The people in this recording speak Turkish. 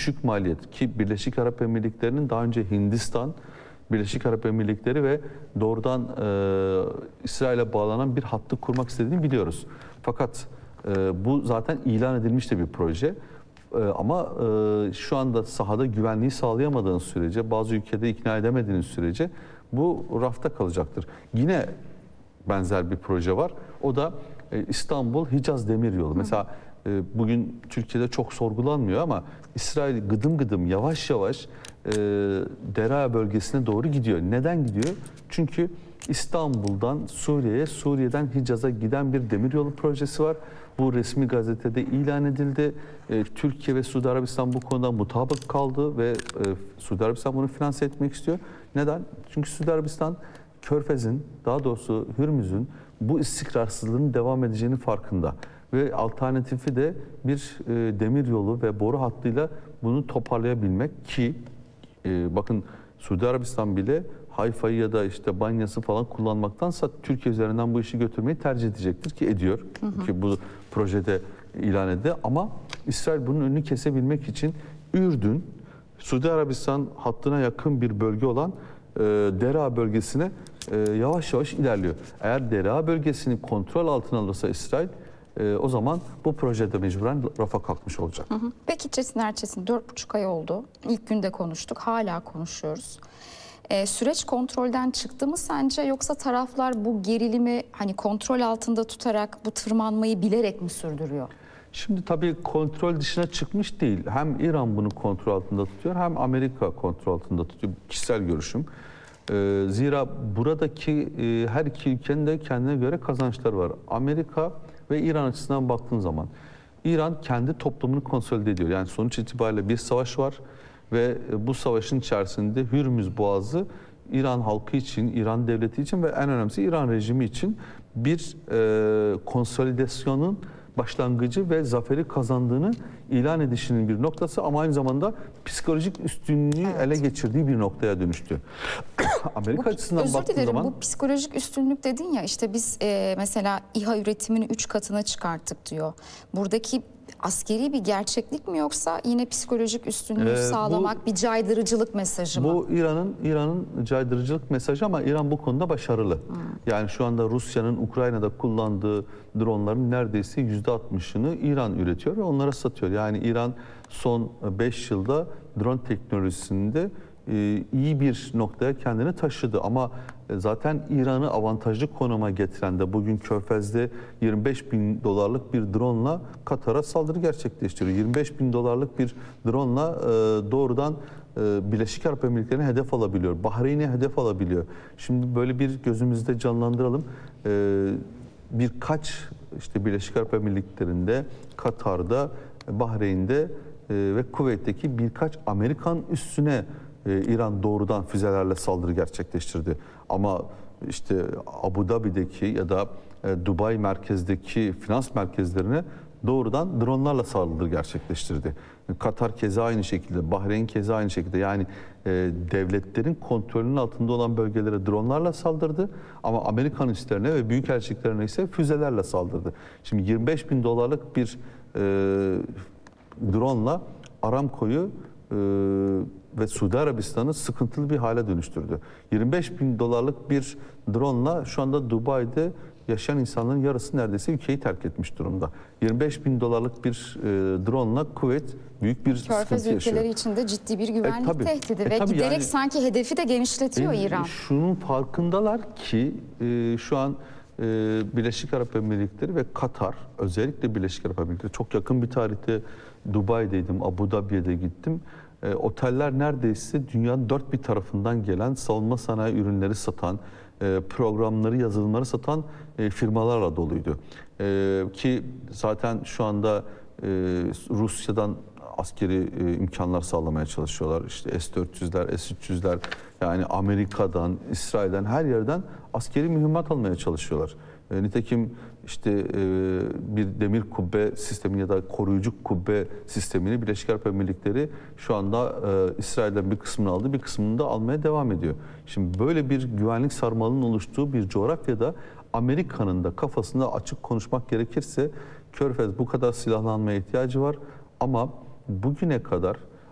düşük maliyet ki Birleşik Arap Emirlikleri'nin daha önce Hindistan, Birleşik Arap Emirlikleri ve doğrudan İsrail'e bağlanan bir hattı kurmak istediğini biliyoruz. Fakat bu zaten ilan edilmiş de bir proje. Ama şu anda sahada güvenliği sağlayamadığınız sürece, bazı ülkede ikna edemediğiniz sürece bu rafta kalacaktır. Yine benzer bir proje var. O da İstanbul-Hicaz Demiryolu. Mesela bugün Türkiye'de çok sorgulanmıyor ama İsrail gıdım gıdım yavaş yavaş Dera bölgesine doğru gidiyor. Neden gidiyor? Çünkü İstanbul'dan Suriye'ye, Suriye'den Hicaz'a giden bir demiryolu projesi var. Bu resmi gazetede ilan edildi. Türkiye ve Suudi Arabistan bu konuda mutabık kaldı ve Suudi Arabistan bunu finanse etmek istiyor. Neden? Çünkü Suudi Arabistan Körfez'in, daha doğrusu Hürmüz'ün bu istikrarsızlığın devam edeceğinin farkında. Ve alternatifi de bir demiryolu ve boru hattıyla bunu toparlayabilmek ki bakın Suudi Arabistan bile Hayfa'yı ya da işte Banyas'ı falan kullanmaktansa Türkiye üzerinden bu işi götürmeyi tercih edecektir ki ediyor. Ki bu projede ilan edildi ama İsrail bunun önünü kesebilmek için Ürdün, Suudi Arabistan hattına yakın bir bölge olan Dera bölgesine yavaş yavaş ilerliyor. Eğer Dera bölgesini kontrol altına alırsa İsrail o zaman bu projede mecburen rafa kalkmış olacak. Peki Çetin Erçetin 4,5 ay oldu. İlk günde konuştuk, hala konuşuyoruz. Süreç kontrolden çıktı mı sence yoksa taraflar bu gerilimi hani kontrol altında tutarak bu tırmanmayı bilerek mi sürdürüyor? Şimdi tabii kontrol dışına çıkmış değil. Hem İran bunu kontrol altında tutuyor hem Amerika kontrol altında tutuyor. Kişisel görüşüm. Zira buradaki her iki ülkenin de kendine göre kazançları var. Amerika ve İran açısından baktığın zaman İran kendi toplumunu konsolide ediyor. Yani sonuç itibariyle bir savaş var ve bu savaşın içerisinde Hürmüz Boğazı İran halkı için, İran devleti için ve en önemlisi İran rejimi için bir konsolidasyonun başlangıcı ve zaferi kazandığını ilan edişinin bir noktası ama aynı zamanda psikolojik üstünlüğü ele geçirdiği bir noktaya dönüştü. Amerika açısından baktığın zaman... Bu psikolojik üstünlük dedin ya işte biz mesela İHA üretimini 3 katına çıkarttık diyor. Buradaki askeri bir gerçeklik mi yoksa yine psikolojik üstünlüğü sağlamak bir caydırıcılık mesajı mı? Bu İran'ın caydırıcılık mesajı ama İran bu konuda başarılı. Yani şu anda Rusya'nın Ukrayna'da kullandığı dronların neredeyse %60'ını İran üretiyor ve onlara satıyor. Yani İran son 5 yılda drone teknolojisinde iyi bir noktaya kendini taşıdı ama zaten İran'ı avantajlı konuma getiren de bugün Körfez'de 25 bin dolarlık bir drone'la Katar'a saldırı gerçekleştiriyor. 25 bin dolarlık bir drone'la doğrudan Birleşik Arap Emirlikleri'ne hedef alabiliyor. Bahreyn'e hedef alabiliyor. Şimdi böyle bir gözümüzde canlandıralım. Birkaç işte Birleşik Arap Emirlikleri'nde, Katar'da, Bahreyn'de ve Kuveyt'teki birkaç Amerikan üssüne İran doğrudan füzelerle saldırı gerçekleştirdi. Ama işte Abu Dhabi'deki ya da Dubai merkezdeki finans merkezlerine doğrudan dronlarla saldırı gerçekleştirdi. Katar keza aynı şekilde, Bahreyn keza aynı şekilde. Yani devletlerin kontrolünün altında olan bölgelere dronlarla saldırdı. Ama Amerikan üslerine ve büyükelçiliklerine ise füzelerle saldırdı. Şimdi 25 bin dolarlık bir drone'la Aramco'yu ve Suudi Arabistan'ı sıkıntılı bir hale dönüştürdü. 25 bin dolarlık bir drone'la şu anda Dubai'de yaşayan insanların yarısı neredeyse ülkeyi terk etmiş durumda. 25 bin dolarlık bir drone'la Kuveyt büyük bir sıkıntı yaşıyor. Körfez ülkeleri için de ciddi bir güvenlik tehdidi ve giderek yani, sanki hedefi de genişletiyor İran. Şunun farkındalar ki şu an Birleşik Arap Emirlikleri ve Katar, özellikle Birleşik Arap Emirlikleri, çok yakın bir tarihte Dubai'deydim, Abu Dhabi'ye de gittim. Oteller neredeyse dünyanın dört bir tarafından gelen savunma sanayi ürünleri satan, programları, yazılımları satan firmalarla doluydu. Ki zaten şu anda Rusya'dan askeri imkanlar sağlamaya çalışıyorlar. İşte S-400'ler, S-300'ler, yani Amerika'dan, İsrail'den, her yerden askeri mühimmat almaya çalışıyorlar. Nitekim işte bir demir kubbe sistemi ya da koruyucu kubbe sistemini Birleşik Arap Emirlikleri şu anda İsrail'den bir kısmını aldı, bir kısmını da almaya devam ediyor. Şimdi böyle bir güvenlik sarmalının oluştuğu bir coğrafyada Amerika'nın da kafasında açık konuşmak gerekirse Körfez bu kadar silahlanmaya ihtiyacı var ama bugüne kadar